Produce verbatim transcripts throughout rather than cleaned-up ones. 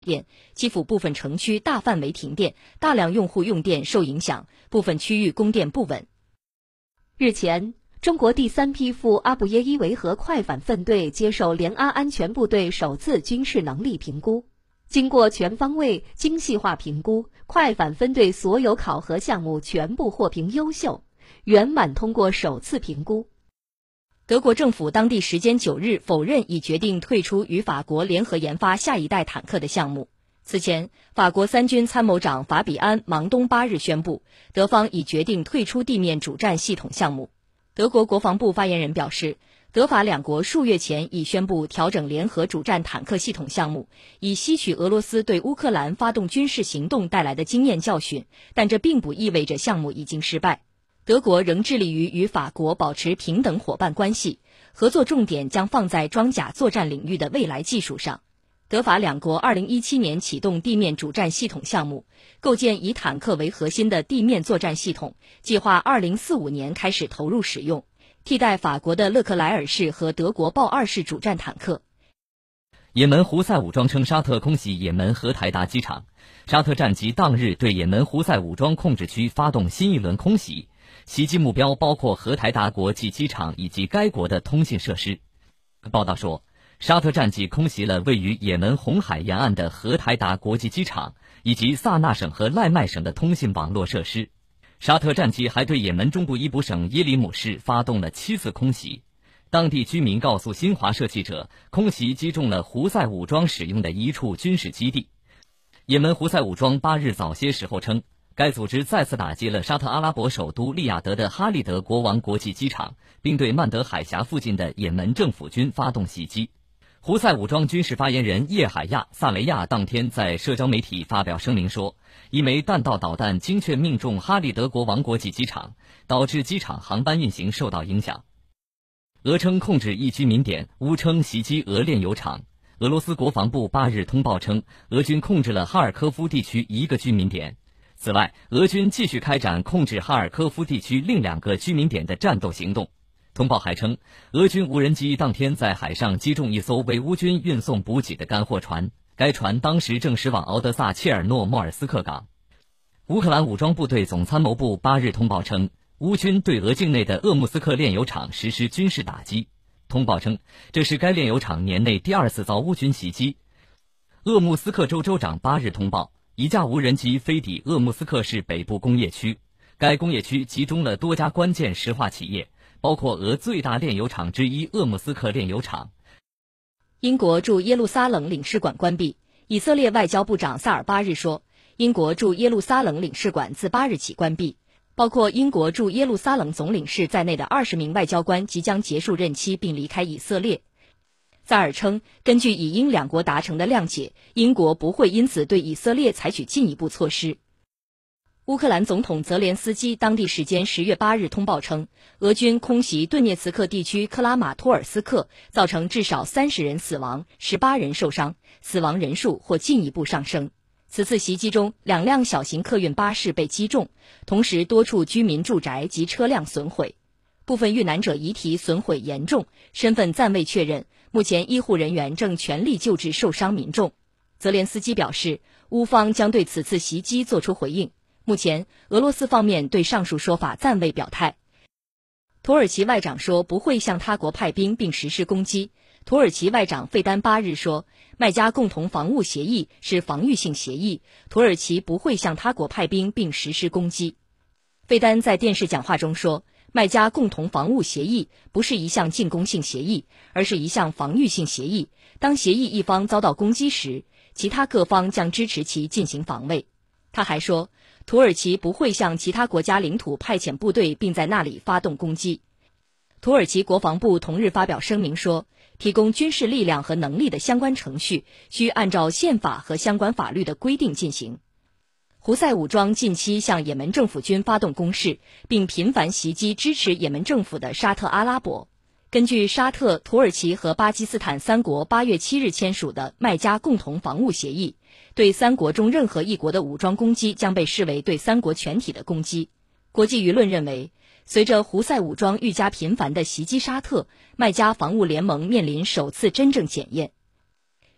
电，基辅部分城区大范围停电，大量用户用电受影响，部分区域供电不稳。 日前，中国第三批赴阿布耶伊维和快反分队接受联阿安全部队首次军事能力评估。经过全方位、精细化评估，快反分队所有考核项目全部获评优秀，圆满通过首次评估。 德国政府当地时间九日否认已决定退出与法国联合研发下一代坦克的项目。此前，法国三军参谋长法比安·芒东八日宣布，德方已决定退出地面主战系统项目。德国国防部发言人表示，德法两国数月前已宣布调整联合主战坦克系统项目，以吸取俄罗斯对乌克兰发动军事行动带来的经验教训，但这并不意味着项目已经失败。德国仍致力于与法国保持平等伙伴关系，合作重点将放在装甲作战领域的未来技术上。德法两国二零一七年启动地面主战系统项目，构建以坦克为核心的地面作战系统，计划二零四五年开始投入使用，替代法国的勒克莱尔式和德国豹二式主战坦克。 也门胡塞武装称沙特空袭也门荷台达机场，沙特战机当日对也门胡塞武装控制区发动新一轮空袭，袭击目标包括荷台达国际机场以及该国的通信设施。报道说，沙特战机空袭了位于也门红海沿岸的荷台达国际机场以及萨那省和赖麦省的通信网络设施。沙特战机还对也门中部伊卜省耶里姆市发动了七次空袭。当地居民告诉新华社记者，空袭击中了胡塞武装使用的一处军事基地。也门胡塞武装八日早些时候称，该组织再次打击了沙特阿拉伯首都利雅得的哈利德国王国际机场，并对曼德海峡附近的也门政府军发动袭击。胡塞武装军事发言人叶海亚·萨雷亚当天在社交媒体发表声明说，一枚弹道导弹精确命中哈利德国王国际机场，导致机场航班运行受到影响。俄称控制一居民点，乌称袭击俄炼油厂。俄罗斯国防部八日通报称，俄军控制了哈尔科夫地区一个居民点。此外，俄军继续开展控制哈尔科夫地区另两个居民点的战斗行动。通报还称，俄军无人机当天在海上击中一艘为乌军运送补给的干货船，该船当时正驶往敖德萨切尔诺莫尔斯克港。乌克兰武装部队总参谋部八日通报称，乌军对俄境内的鄂木斯克炼油厂实施军事打击。通报称，这是该炼油厂年内第二次遭乌军袭击。鄂木斯克州州长八日通报，一架无人机飞抵鄂木斯克市北部工业区，该工业区集中了多家关键石化企业，包括俄最大炼油厂之一鄂木斯克炼油厂。 英国驻耶路撒冷领事馆关闭。以色列外交部长萨尔八日说，英国驻耶路撒冷领事馆自八日起关闭，包括英国驻耶路撒冷总领事在内的二十名外交官即将结束任期并离开以色列。萨尔称，根据以英两国达成的谅解，英国不会因此对以色列采取进一步措施。乌克兰总统泽连斯基当地时间十月八日通报称，俄军空袭顿涅茨克地区克拉马托尔斯克，造成至少三十人死亡，十八人受伤，死亡人数或进一步上升。此次袭击中，两辆小型客运巴士被击中，同时多处居民住宅及车辆损毁，部分遇难者遗体损毁严重，身份暂未确认。目前医护人员正全力救治受伤民众。泽连斯基表示，乌方将对此次袭击作出回应。目前，俄罗斯方面对上述说法暂未表态。土耳其外长说不会向他国派兵并实施攻击。土耳其外长费丹八日说，麦加共同防务协议是防御性协议，土耳其不会向他国派兵并实施攻击。费丹在电视讲话中说，麦加共同防务协议不是一项进攻性协议，而是一项防御性协议。当协议一方遭到攻击时，其他各方将支持其进行防卫。他还说，土耳其不会向其他国家领土派遣部队并在那里发动攻击。土耳其国防部同日发表声明说，提供军事力量和能力的相关程序需按照宪法和相关法律的规定进行。胡塞武装近期向也门政府军发动攻势，并频繁袭击支持也门政府的沙特阿拉伯。根据沙特、土耳其和巴基斯坦三国八月七日签署的麦加共同防务协议，对三国中任何一国的武装攻击将被视为对三国全体的攻击。国际舆论认为，随着胡塞武装愈加频繁地袭击沙特，麦加防务联盟面临首次真正检验。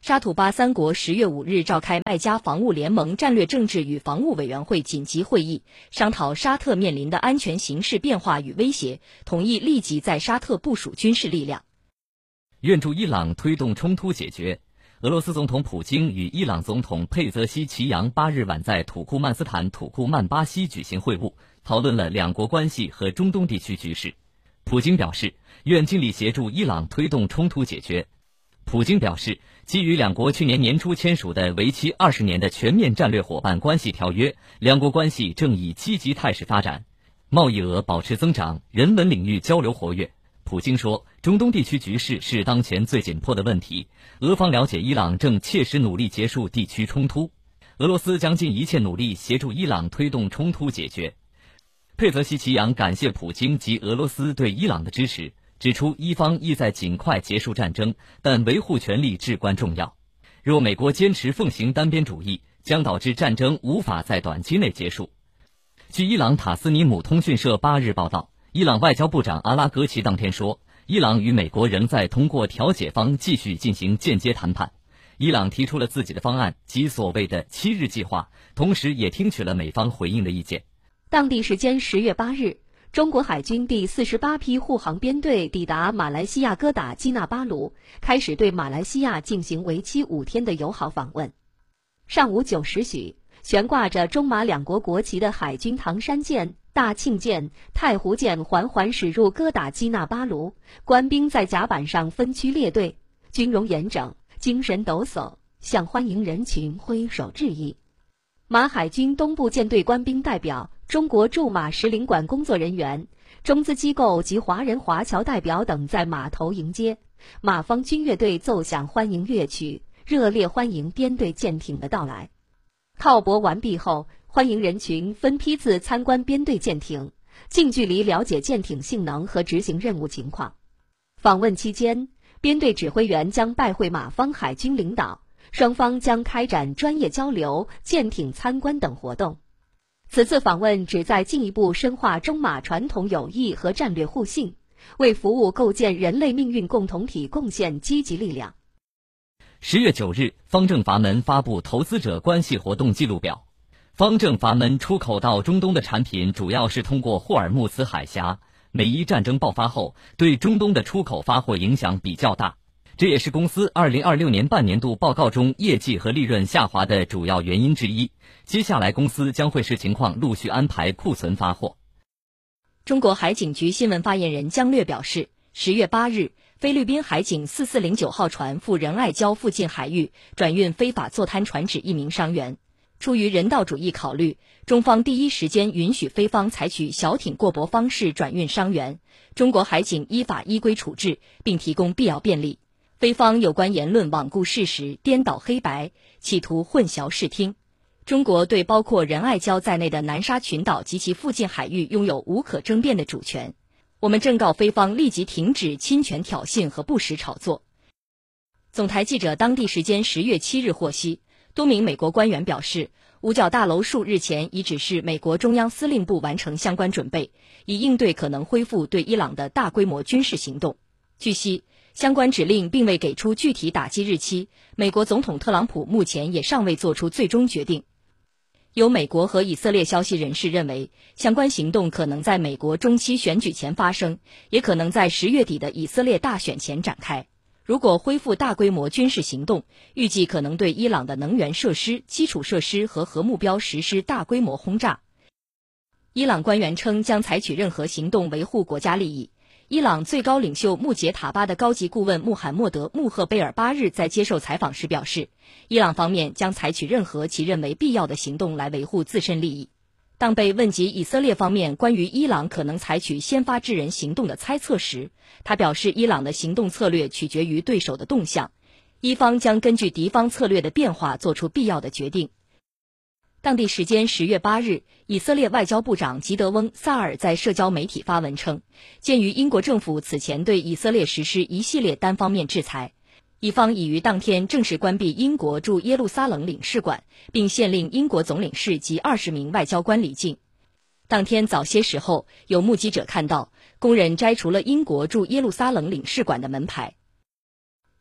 沙土巴三国十月五日召开麦加防务联盟战略政治与防务委员会紧急会议，商讨沙特面临的安全形势变化与威胁，同意立即在沙特部署军事力量。 愿助伊朗推动冲突解决。俄罗斯总统普京与伊朗总统佩泽西奇扬八日晚在土库曼斯坦土库曼巴西举行会晤，讨论了两国关系和中东地区局势。普京表示，愿尽力协助伊朗推动冲突解决。普京表示，基于两国去年年初签署的为期二十年的全面战略伙伴关系条约，两国关系正以积极态势发展，贸易额保持增长，人文领域交流活跃。普京说，中东地区局势是当前最紧迫的问题，俄方了解伊朗正切实努力结束地区冲突，俄罗斯将尽一切努力协助伊朗推动冲突解决。佩泽西奇扬感谢普京及俄罗斯对伊朗的支持，指出伊方意在尽快结束战争，但维护权利至关重要。若美国坚持奉行单边主义，将导致战争无法在短期内结束。据伊朗塔斯尼姆通讯社八日报道，伊朗外交部长阿拉格齐当天说，伊朗与美国仍在通过调解方继续进行间接谈判。伊朗提出了自己的方案及所谓的七日计划，同时也听取了美方回应的意见。 当地时间十月八日，中国海军第四十八批护航编队抵达马来西亚哥打基纳巴鲁，开始对马来西亚进行为期五天的友好访问。上午九时许，悬挂着中马两国国旗的海军唐山舰、大庆舰、太湖舰缓缓驶入哥打基纳巴鲁，官兵在甲板上分区列队，军容严整，精神抖擞，向欢迎人群挥手致意。马海军东部舰队官兵代表、中国驻马使领馆工作人员、中资机构及华人华侨代表等在码头迎接，马方军乐队奏响欢迎乐曲，热烈欢迎编队舰艇的到来。靠泊完毕后，欢迎人群分批次参观编队舰艇，近距离了解舰艇性能和执行任务情况。访问期间，编队指挥员将拜会马方海军领导，双方将开展专业交流、舰艇参观等活动。此次访问旨在进一步深化中马传统友谊和战略互信，为服务构建人类命运共同体贡献积极力量。 十月九日，方正阀门发布投资者关系活动记录表。方正阀门出口到中东的产品主要是通过霍尔木兹海峡，美伊战争爆发后，对中东的出口发货影响比较大，这也是公司二零二六年半年度报告中业绩和利润下滑的主要原因之一。接下来公司将会视情况陆续安排库存发货。 中国海警局新闻发言人姜略表示，十月八日，菲律宾海警四四零九号船赴仁爱礁附近海域转运非法坐滩船只一名伤员。出于人道主义考虑，中方第一时间允许菲方采取小艇过驳方式转运伤员，中国海警依法依规处置，并提供必要便利。菲方有关言论罔顾事实、颠倒黑白，企图混淆视听。中国对包括仁爱礁在内的南沙群岛及其附近海域拥有无可争辩的主权。我们正告菲方立即停止侵权挑衅和不实炒作。总台记者当地时间十月七日获悉，多名美国官员表示，五角大楼数日前已指示美国中央司令部完成相关准备，以应对可能恢复对伊朗的大规模军事行动。据悉，相关指令并未给出具体打击日期，美国总统特朗普目前也尚未做出最终决定。有美国和以色列消息人士认为，相关行动可能在美国中期选举前发生，也可能在十月底的以色列大选前展开。如果恢复大规模军事行动，预计可能对伊朗的能源设施、基础设施和核目标实施大规模轰炸。伊朗官员称将采取任何行动维护国家利益。伊朗最高领袖穆杰塔巴的高级顾问穆罕默德·穆赫贝尔八日在接受采访时表示，伊朗方面将采取任何其认为必要的行动来维护自身利益。当被问及以色列方面关于伊朗可能采取先发制人行动的猜测时，他表示伊朗的行动策略取决于对手的动向，伊方将根据敌方策略的变化做出必要的决定。当地时间十月八日，以色列外交部长吉德翁·萨尔在社交媒体发文称，鉴于英国政府此前对以色列实施一系列单方面制裁，以方已于当天正式关闭英国驻耶路撒冷领事馆，并限令英国总领事及二十名外交官离境。当天早些时候，有目击者看到工人摘除了英国驻耶路撒冷领事馆的门牌。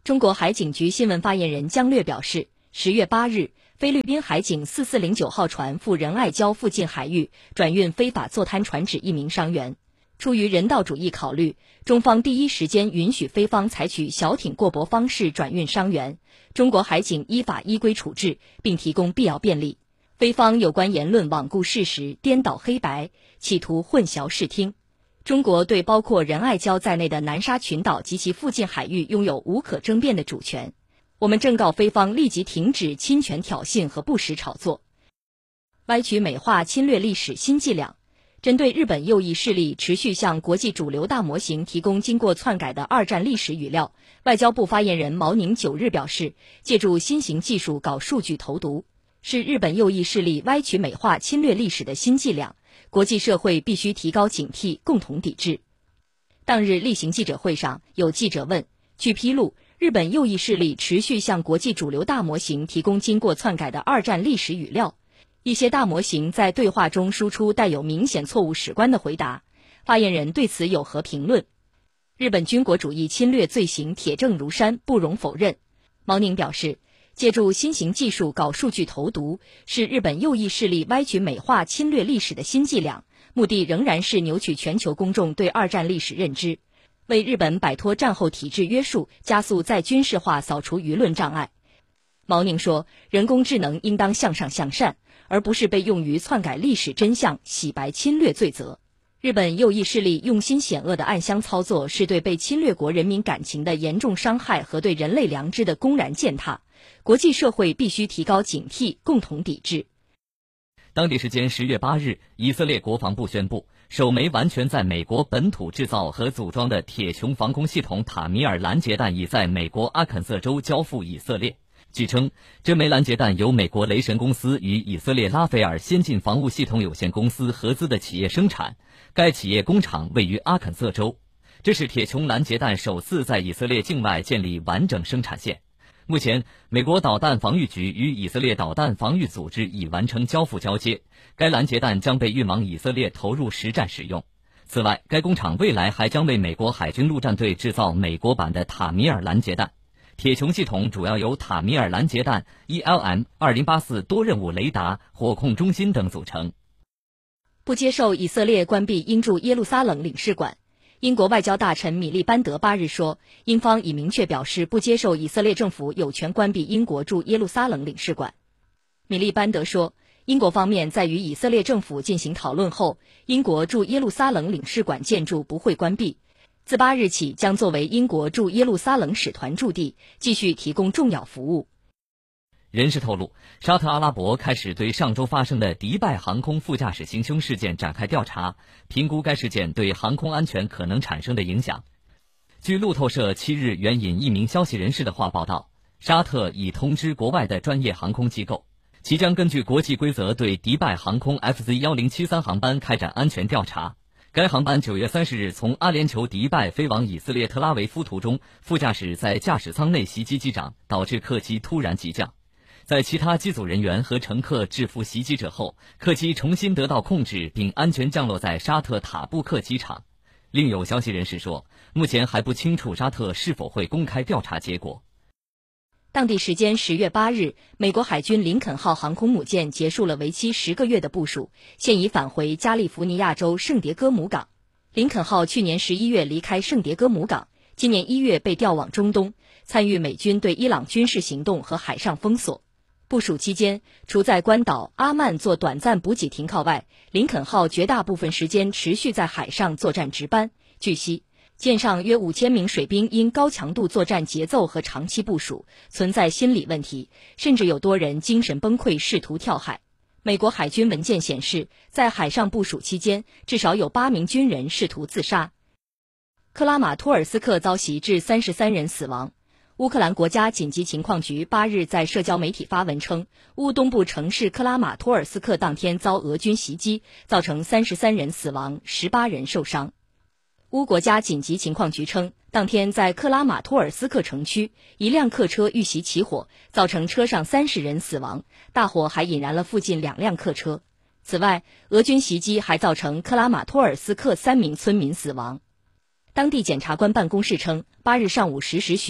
中国海警局新闻发言人姜略表示，十月八日，菲律宾海警四四零九号船赴仁爱礁附近海域转运非法坐滩船只一名伤员。出于人道主义考虑，中方第一时间允许菲方采取小艇过驳方式转运伤员，中国海警依法依规处置，并提供必要便利。菲方有关言论罔顾事实、颠倒黑白，企图混淆视听。中国对包括仁爱礁在内的南沙群岛及其附近海域拥有无可争辩的主权。我们正告菲方立即停止侵权挑衅和不实炒作，歪曲美化侵略历史新伎俩。针对日本右翼势力持续向国际主流大模型提供经过篡改的二战历史语料，外交部发言人毛宁九日表示，借助新型技术搞数据投毒，是日本右翼势力歪曲美化侵略历史的新伎俩，国际社会必须提高警惕，共同抵制。当日例行记者会上，有记者问，据披露，日本右翼势力持续向国际主流大模型提供经过篡改的二战历史语料，一些大模型在对话中输出带有明显错误史观的回答，发言人对此有何评论？日本军国主义侵略罪行铁证如山，不容否认。毛宁表示，借助新型技术搞数据投毒，是日本右翼势力歪曲美化侵略历史的新伎俩，目的仍然是扭曲全球公众对二战历史认知，为日本摆脱战后体制约束，加速再军事化扫除舆论障碍。毛宁说，人工智能应当向上向善，而不是被用于篡改历史真相、洗白侵略罪责。日本右翼势力用心险恶的暗箱操作，是对被侵略国人民感情的严重伤害和对人类良知的公然践踏。国际社会必须提高警惕，共同抵制。 当地时间十月八日，以色列国防部宣布，首枚完全在美国本土制造和组装的铁穹防空系统塔米尔拦截弹已在美国阿肯色州交付以色列。据称，这枚拦截弹由美国雷神公司与以色列拉斐尔先进防务系统有限公司合资的企业生产，该企业工厂位于阿肯色州。这是铁穹拦截弹首次在以色列境外建立完整生产线。目前，美国导弹防御局与以色列导弹防御组织已完成交付交接，该拦截弹将被运往以色列投入实战使用。此外，该工厂未来还将为美国海军陆战队制造美国版的塔米尔拦截弹。铁穹系统主要由塔米尔拦截弹、E L M 二零八四多任务雷达、火控中心等组成。 不接受以色列关闭英驻耶路撒冷领事馆。英国外交大臣米利班德八日说，英方已明确表示不接受以色列政府有权关闭英国驻耶路撒冷领事馆。米利班德说，英国方面在与以色列政府进行讨论后，英国驻耶路撒冷领事馆建筑不会关闭，自八日起将作为英国驻耶路撒冷使团驻地，继续提供重要服务。 人士透露，沙特阿拉伯开始对上周发生的迪拜航空副驾驶行凶事件展开调查，评估该事件对航空安全可能产生的影响。据路透社七日援引一名消息人士的话报道，沙特已通知国外的专业航空机构，其将根据国际规则对迪拜航空 F Z 一零七三航班开展安全调查。该航班九月三十日从阿联酋迪拜飞往以色列特拉维夫途中，副驾驶在驾驶舱内袭击机长，导致客机突然急降。在其他机组人员和乘客制服袭击者后，客机重新得到控制并安全降落在沙特塔布克机场。另有消息人士说，目前还不清楚沙特是否会公开调查结果。 当地时间十月八日，美国海军林肯号航空母舰结束了为期十个月的部署，现已返回加利福尼亚州圣迭戈姆港。林肯号去年十一月离开圣迭戈姆港，今年一月被调往中东，参与美军对伊朗军事行动和海上封锁。部署期间，除在关岛阿曼做短暂补给停靠外，林肯号绝大部分时间持续在海上作战值班。据悉，舰上约五千名水兵因高强度作战节奏和长期部署，存在心理问题，甚至有多人精神崩溃，试图跳海。美国海军文件显示，在海上部署期间，至少有八名军人试图自杀。克拉马托尔斯克遭袭致三十三人死亡。乌克兰国家紧急情况局八日在社交媒体发文称，乌东部城市克拉马托尔斯克当天遭俄军袭击，造成三十三人死亡，十八人受伤。乌国家紧急情况局称，当天在克拉马托尔斯克城区，一辆客车遇袭起火，造成车上三十人死亡，大火还引燃了附近两辆客车。此外，俄军袭击还造成克拉马托尔斯克三名村民死亡。当地检察官办公室称，八日上午十时许，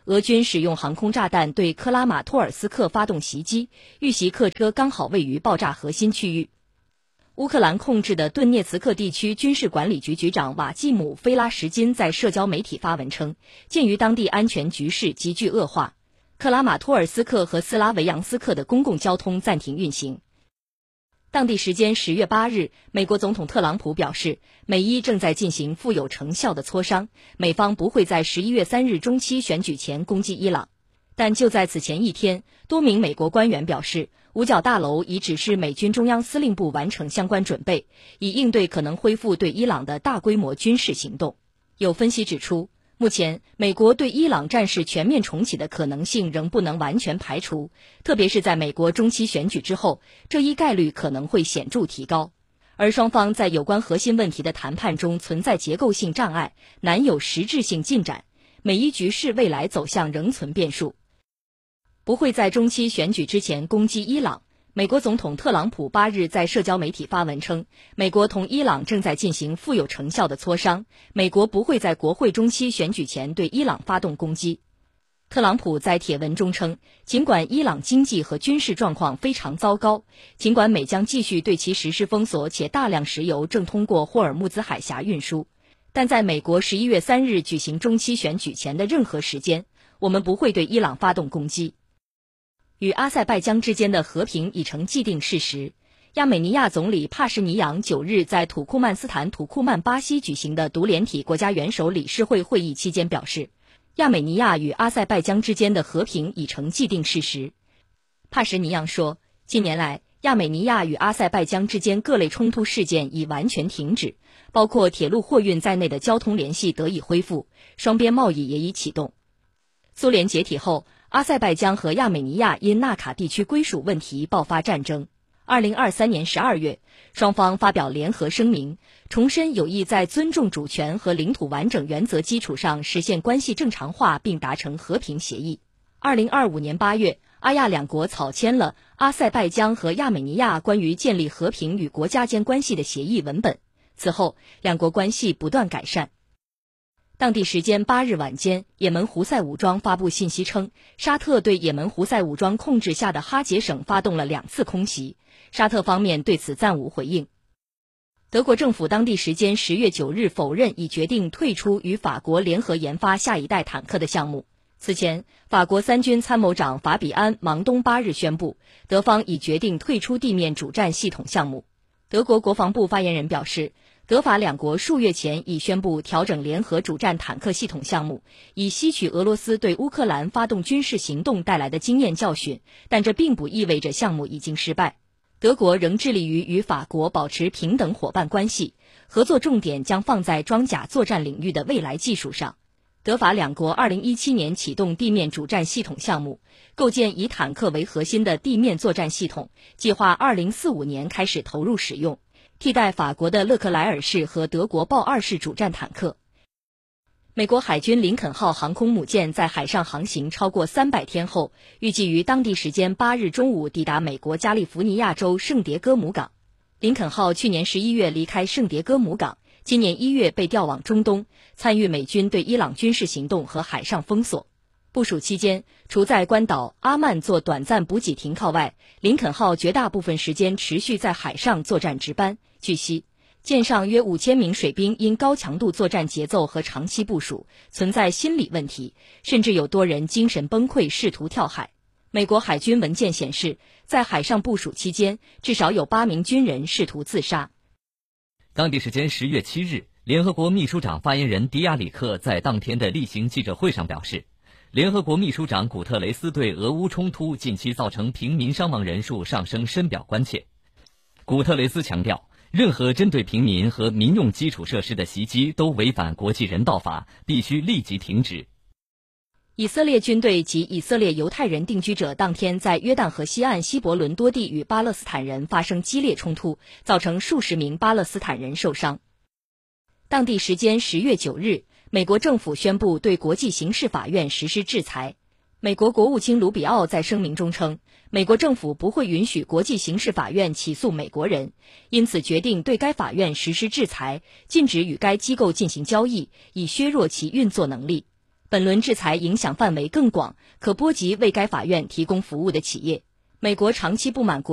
俄军使用航空炸弹对克拉马托尔斯克发动袭击，遇袭客车刚好位于爆炸核心区域。乌克兰控制的顿涅茨克地区军事管理局局长瓦季姆·菲拉什金在社交媒体发文称，鉴于当地安全局势急剧恶化，克拉马托尔斯克和斯拉维扬斯克的公共交通暂停运行。当地时间十月八日，美国总统特朗普表示，美伊正在进行富有成效的磋商，美方不会在十一月三日中期选举前攻击伊朗。但就在此前一天，多名美国官员表示，五角大楼已指示美军中央司令部完成相关准备，以应对可能恢复对伊朗的大规模军事行动。有分析指出，目前美国对伊朗战事全面重启的可能性仍不能完全排除，特别是在美国中期选举之后，这一概率可能会显著提高。而双方在有关核心问题的谈判中存在结构性障碍，难有实质性进展，美伊局势未来走向仍存变数。不会在中期选举之前攻击伊朗。美国总统特朗普八日在社交媒体发文称，美国同伊朗正在进行富有成效的磋商，美国不会在国会中期选举前对伊朗发动攻击。特朗普在帖文中称，尽管伊朗经济和军事状况非常糟糕，尽管美将继续对其实施封锁，且大量石油正通过霍尔木兹海峡运输，但在美国十一月三日举行中期选举前的任何时间，我们不会对伊朗发动攻击。与阿塞拜疆之间的和平已成既定事实。亚美尼亚总理帕什尼扬九日在土库曼斯坦土库曼巴西举行的独联体国家元首理事会会议期间表示，亚美尼亚与阿塞拜疆之间的和平已成既定事实。帕什尼扬说，近年来，亚美尼亚与阿塞拜疆之间各类冲突事件已完全停止，包括铁路货运在内的交通联系得以恢复，双边贸易也已启动。苏联解体后，阿塞拜疆和亚美尼亚因纳卡地区归属问题爆发战争。二零二三年十二月，双方发表联合声明，重申有意在尊重主权和领土完整原则基础上实现关系正常化，并达成和平协议。二零二五年八月，阿亚两国草签了阿塞拜疆和亚美尼亚关于建立和平与国家间关系的协议文本。此后，两国关系不断改善。当地时间八日晚间，也门胡塞武装发布信息称，沙特对也门胡塞武装控制下的哈杰省发动了两次空袭，沙特方面对此暂无回应。德国政府当地时间十月九日否认已决定退出与法国联合研发下一代坦克的项目。此前，法国三军参谋长法比安·芒东八日宣布，德方已决定退出地面主战系统项目。德国国防部发言人表示，德法两国数月前已宣布调整联合主战坦克系统项目，以吸取俄罗斯对乌克兰发动军事行动带来的经验教训，但这并不意味着项目已经失败。德国仍致力于与法国保持平等伙伴关系，合作重点将放在装甲作战领域的未来技术上。德法两国二零一七年启动地面主战系统项目，构建以坦克为核心的地面作战系统，计划二零四五年开始投入使用，替代法国的勒克莱尔式和德国豹二式主战坦克。美国海军林肯号航空母舰在海上航行超过三百天后，预计于当地时间八日中午抵达美国加利福尼亚州圣迭戈姆港。林肯号去年十一月离开圣迭戈姆港，今年一月被调往中东，参与美军对伊朗军事行动和海上封锁。部署期间，除在关岛阿曼做短暂补给停靠外，林肯号绝大部分时间持续在海上作战值班。据悉，舰上约五千名水兵因高强度作战节奏和长期部署，存在心理问题，甚至有多人精神崩溃，试图跳海。美国海军文件显示，在海上部署期间，至少有八名军人试图自杀。 当地时间十月七日，联合国秘书长发言人迪亚里克在当天的例行记者会上表示，联合国秘书长古特雷斯对俄乌冲突近期造成平民伤亡人数上升深表关切。古特雷斯强调，任何针对平民和民用基础设施的袭击都违反国际人道法，必须立即停止。 以色列军队及以色列犹太人定居者当天在约旦河西岸希伯伦多地与巴勒斯坦人发生激烈冲突，造成数十名巴勒斯坦人受伤。当地时间十月九日，美国政府宣布对国际刑事法院实施制裁。美国国务卿卢比奥在声明中称，美国政府不会允许国际刑事法院起诉美国人，因此决定对该法院实施制裁，禁止与该机构进行交易，以削弱其运作能力。 本轮制裁影响范围更广，可波及为该法院提供服务的企业。美国长期不满国